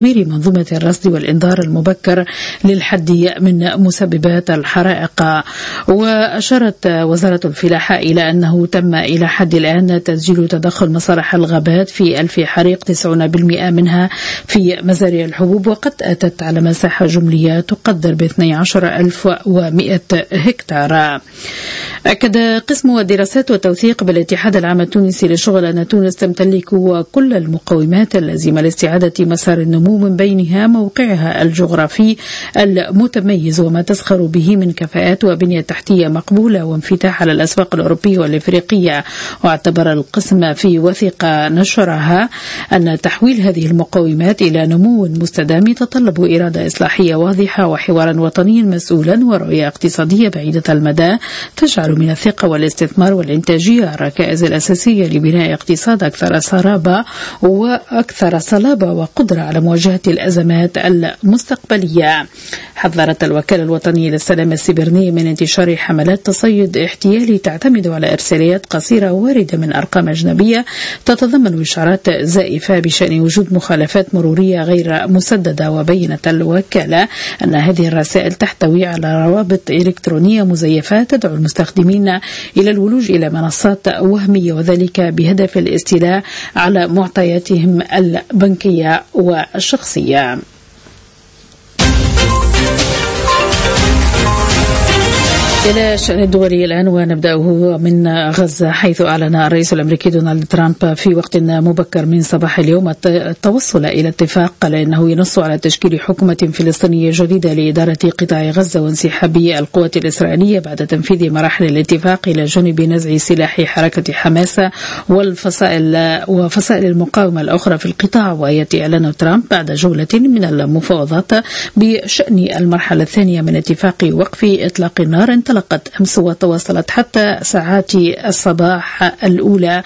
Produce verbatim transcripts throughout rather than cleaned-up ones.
تطوير منظومة الرصد والإنذار المبكر للحد من مسببات الحرائق. وأشارت وزارة الفلاحة إلى أنه تم إلى حد الآن تسجيل تدخل مصالح الغابات في ألف حريق، تسعين بالمئة منها في مزارع الحبوب، وقد أتت على مساحة جملية تقدر ب اثني عشر ألف ومئة هكتار. أكد قسم الدراسات والتوثيق بالاتحاد العام التونسي للشغل أن تونس تمتلك كل المقومات اللازمة لاستعادة مسار النمو، من بينها موقعها الجغرافي المتميز وما تسخر به من كفاءات وبنية تحتية مقبولة وانفتاح على الأسواق الأوروبية والإفريقية. واعتبر القسم في وثيقة نشرها أن تحويل هذه المقومات إلى نمو مستدام يتطلب إرادة إصلاحية واضحة وحوارا وطنيا مسؤولا ورؤية اقتصادية بعيدة المدى تجعل من الثقة والاستثمار والإنتاجية الركائز الأساسية لبناء اقتصاد أكثر صلابة وأكثر صلابة وقدرة على مواجهة الأزمات المستقبلية. حذرت الوكالة الوطنية للسلام السيبراني من انتشار حملات تصيد احتيالي تعتمد على إرساليات قصيرة واردة من أرقام أجنبية تتضمن إشارات زائفة بشأن وجود مخالفات مرورية غير مسددة. وبينت الوكالة أن هذه الرسائل تحتوي على روابط إلكترونية مزيفة تدعو المستخدمين إلى الولوج إلى منصات وهمية، وذلك بهدف الاستيلاء على معطياتهم البنكية والشخصية. إلى الشأن الدولي الآن، ونبدأه من غزة، حيث أعلن الرئيس الأمريكي دونالد ترامب في وقت مبكر من صباح اليوم التوصل إلى اتفاق قال إنه ينص على تشكيل حكومة فلسطينية جديدة لإدارة قطاع غزة وانسحاب القوات الإسرائيلية بعد تنفيذ مراحل الاتفاق إلى جانب نزع سلاح حركة حماس والفصائل وفصائل المقاومة الأخرى في القطاع. ويأتي إعلان ترامب بعد جولة من المفاوضات بشأن المرحلة الثانية من اتفاق وقف إطلاق النار انطلقت أمس وتواصلت حتى ساعات الصباح الأولى.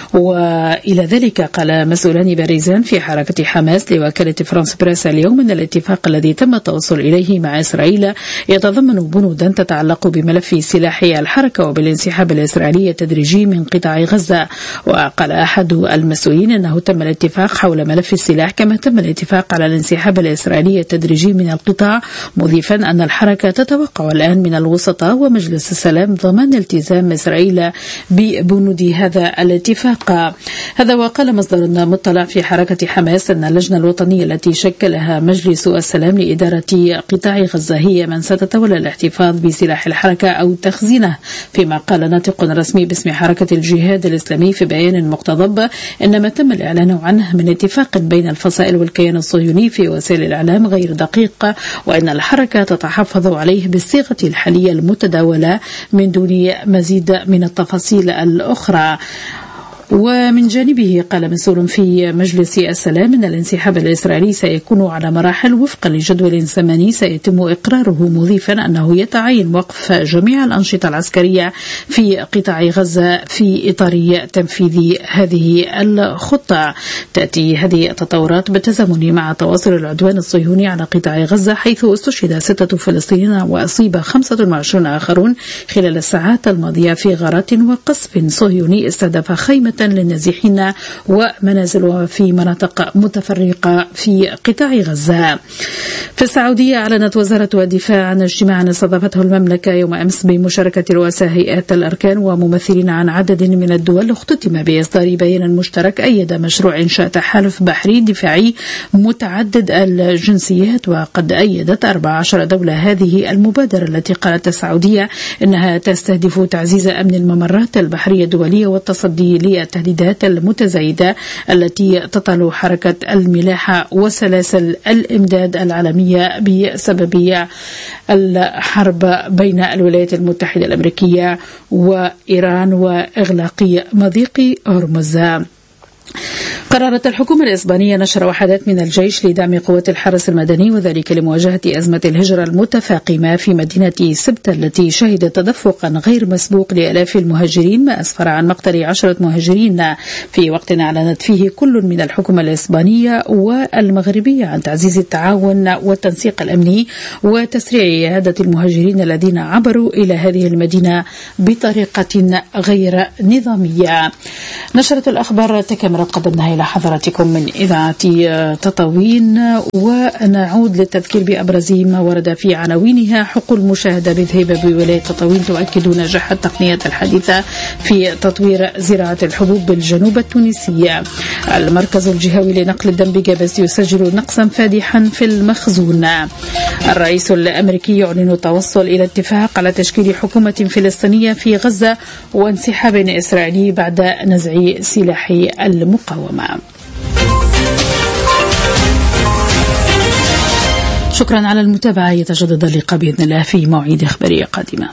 وإلى ذلك قال مسؤولان بارزان في حركة حماس لوكالة فرانس بريس اليوم أن الاتفاق الذي تم التوصل إليه مع إسرائيل يتضمن بنودا تتعلق بملف سلاح الحركة وبالانسحاب الإسرائيلي التدريجي من قطاع غزة. وقال أحد المسؤولين أنه تم الاتفاق حول ملف السلاح كما تم الاتفاق على الانسحاب الإسرائيلي التدريجي من القطاع، مضيفا أن الحركة تتوقع الآن من الوسطاء ومجلس السلام ضمان التزام إسرائيل ببنود هذا الاتفاق. هذا وقال مصدر مطلع في حركة حماس أن اللجنة الوطنية التي شكلها مجلس السلام لإدارة قطاع غزة هي من ستتولى الاحتفاظ بسلاح الحركة أو تخزينه. فيما قال ناطق رسمي باسم حركة الجهاد الإسلامي في بيان مقتضب إن ما تم الإعلان عنه من اتفاق بين الفصائل والكيان الصهيوني في وسائل الإعلام غير دقيق، وأن الحركة تتحفظ عليه بالصيغة الحالية المتداولة من دون مزيد من التفاصيل الأخرى. ومن جانبه قال مسؤول في مجلس السلام أن الانسحاب الإسرائيلي سيكون على مراحل وفقا لجدول زمني سيتم إقراره، مضيفا أنه يتعين وقف جميع الأنشطة العسكرية في قطاع غزة في إطار تنفيذ هذه الخطة. تأتي هذه التطورات بالتزامن مع تواصل العدوان الصهيوني على قطاع غزة، حيث استشهد ستة فلسطينيين وأصيب خمسة وعشرين آخرون خلال الساعات الماضية في غارات وقصف صهيوني استهدف خيمة للنازحين ومنازل في مناطق متفرقة في قطاع غزة. في السعودية أعلنت وزارة الدفاع عن اجتماعا استضافته المملكة يوم أمس بمشاركة رؤساء هيئات الأركان وممثلين عن عدد من الدول، اختتم بإصدار بيان مشترك أيد مشروع إنشاء تحالف بحري دفاعي متعدد الجنسيات. وقد أيدت أربع عشرة دولة هذه المبادرة التي قالت السعودية إنها تستهدف تعزيز أمن الممرات البحرية الدولية والتصدي للتهديدات المتزايدة التي تطال حركة الملاحة وسلاسل الإمداد العالمية بسبب الحرب بين الولايات المتحدة الأمريكية وإيران وإغلاق مضيق هرمز. قررت الحكومة الإسبانية نشر وحدات من الجيش لدعم قوات الحرس المدني، وذلك لمواجهة أزمة الهجرة المتفاقمة في مدينة سبتة التي شهدت تدفقا غير مسبوق لآلاف المهاجرين، ما أسفر عن مقتل عشرة مهاجرين في وقت أعلنت فيه كل من الحكومة الإسبانية والمغربية عن تعزيز التعاون والتنسيق الأمني وتسريع إعادة المهاجرين الذين عبروا إلى هذه المدينة بطريقة غير نظامية. نشرة الأخبار تكمل مستمرة قدمناها إلى حضراتكم من إذاعة تطاوين، ونعود للتذكير بأبرز ما ورد في عناوينها. حقول المشاهدة بذهيبة بولاية تطاوين تؤكد نجاح التقنيات الحديثة في تطوير زراعة الحبوب بالجنوب التونسي. المركز الجهوي لنقل الدم بجابس يسجل نقصا فادحا في المخزون. الرئيس الأمريكي يعلن التوصل إلى اتفاق على تشكيل حكومة فلسطينية في غزة وانسحاب إسرائيلي بعد نزع سلاح المقاومة. شكرا على المتابعة، يتجدد اللقاء بإذن الله في مواعيد إخبارية قادمة.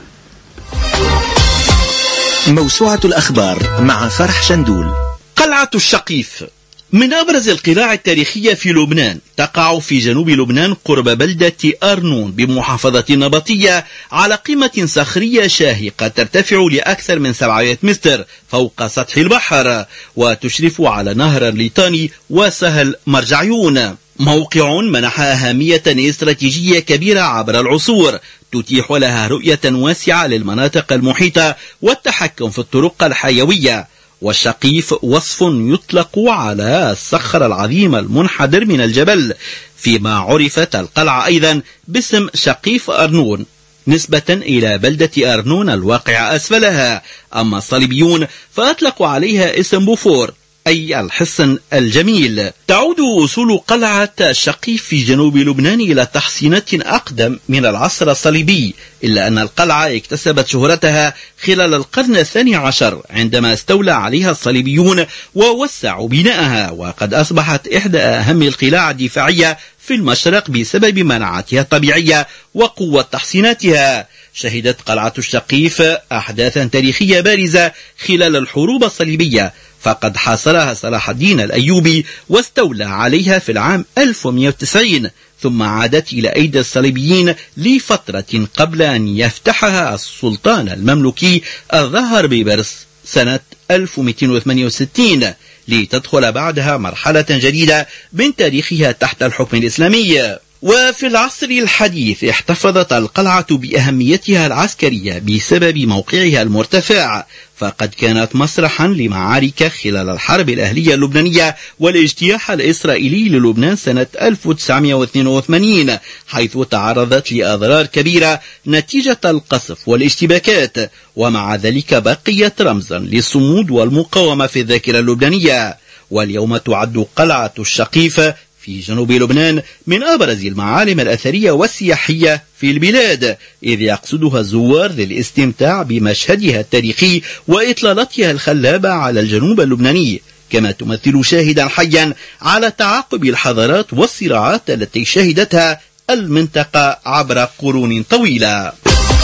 موسوعة الأخبار مع فرح شندول. قلعة الشقيف من أبرز القلاع التاريخية في لبنان، تقع في جنوب لبنان قرب بلدة أرنون بمحافظة النبطية على قمة صخرية شاهقة ترتفع لأكثر من سبعمائة متر فوق سطح البحر، وتشرف على نهر الليطاني وسهل مرجعيون. موقع منح أهمية استراتيجية كبيرة عبر العصور، تتيح لها رؤية واسعة للمناطق المحيطة والتحكم في الطرق الحيوية. والشقيف وصف يطلق على الصخر العظيم المنحدر من الجبل، فيما عرفت القلعة أيضا باسم شقيف أرنون نسبة إلى بلدة أرنون الواقعة أسفلها. أما الصليبيون فأطلقوا عليها اسم بوفور أي الحصن الجميل. تعود أصول قلعة الشقيف في جنوب لبنان إلى تحصينات أقدم من العصر الصليبي، إلا أن القلعة اكتسبت شهرتها خلال القرن الثاني عشر عندما استولى عليها الصليبيون ووسعوا بناءها، وقد أصبحت إحدى أهم القلاع الدفاعية في المشرق بسبب مناعتها الطبيعية وقوة تحصيناتها. شهدت قلعة الشقيف أحداثا تاريخية بارزة خلال الحروب الصليبية، فقد حاصرها صلاح الدين الأيوبي واستولى عليها في العام ألف ومئة وتسعين، ثم عادت إلى أيدي الصليبيين لفترة قبل أن يفتحها السلطان المملوكي الظاهر بيبرس سنة ألف ومئتين وثمانية وستين، لتدخل بعدها مرحلة جديدة من تاريخها تحت الحكم الإسلامي. وفي العصر الحديث احتفظت القلعة بأهميتها العسكرية بسبب موقعها المرتفع، فقد كانت مسرحا لمعارك خلال الحرب الأهلية اللبنانية والاجتياح الإسرائيلي للبنان سنة ألف وتسعمئة واثنين وثمانين، حيث تعرضت لأضرار كبيرة نتيجة القصف والاشتباكات، ومع ذلك بقيت رمزا للصمود والمقاومة في الذاكرة اللبنانية. واليوم تعد قلعة الشقيف في جنوب لبنان من أبرز المعالم الأثرية والسياحية في البلاد، إذ يقصدها الزوار للاستمتاع بمشهدها التاريخي وإطلالتها الخلابة على الجنوب اللبناني، كما تمثل شاهدا حيا على تعاقب الحضارات والصراعات التي شهدتها المنطقة عبر قرون طويلة.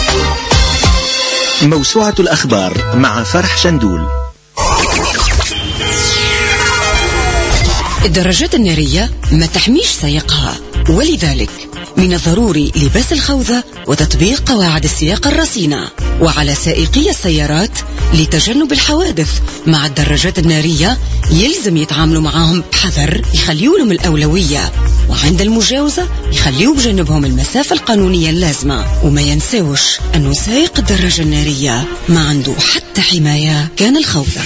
موسوعة الأخبار مع فرح شندول. الدراجات النارية ما تحميش سائقها، ولذلك من الضروري لباس الخوذة وتطبيق قواعد السياقة الرصينة. وعلى سائقي السيارات لتجنب الحوادث مع الدراجات النارية يلزم يتعاملوا معهم بحذر، يخليوا لهم الأولوية، وعند المجاوزة يخليوا بجنبهم المسافة القانونية اللازمة. وما ينسوش أنه سائق الدراجة النارية ما عنده حتى حماية كان الخوذة.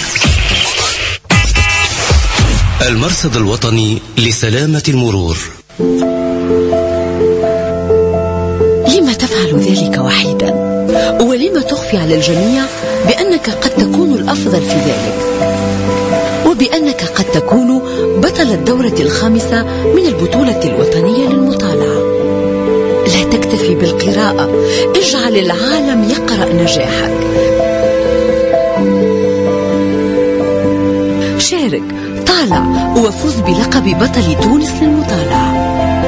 المرصد الوطني لسلامة المرور. لما تفعل ذلك وحيدا؟ ولما تخفي على الجميع بأنك قد تكون الأفضل في ذلك، وبأنك قد تكون بطل الدورة الخامسة من البطولة الوطنية للمطالعة؟ لا تكتفي بالقراءة، اجعل العالم يقرأ نجاحك. شارك، طالع، وفوز بلقب بطل تونس للمطالعة.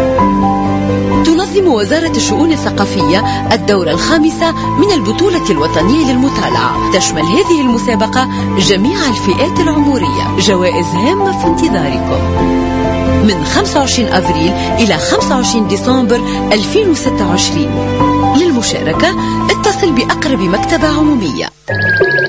تنظم وزارة الشؤون الثقافية الدورة الخامسة من البطولة الوطنية للمطالعة. تشمل هذه المسابقة جميع الفئات العمرية. جوائز هامة في انتظاركم من خمسة وعشرين أفريل إلى خمسة وعشرين ديسمبر ألفين وستة وعشرين. للمشاركة اتصل بأقرب مكتبة عمومية.